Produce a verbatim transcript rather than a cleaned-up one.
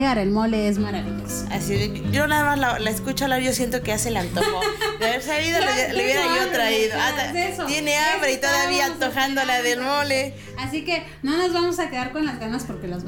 El mole es maravilloso. Así, yo nada más la, la escucho hablar, yo siento que hace el antojo. De haber sabido, le, le hubiera yo traído. Ah, eso, tiene hambre y todavía antojándola del mole. Así que no nos vamos a quedar con las ganas porque las